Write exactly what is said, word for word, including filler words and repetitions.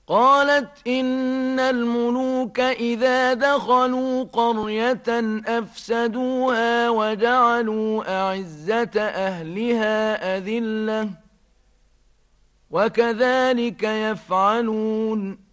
قالت إن الملوك إذا دخلوا قرية أفسدوها وجعلوا أعزة أهلها أذلة وكذلك يفعلون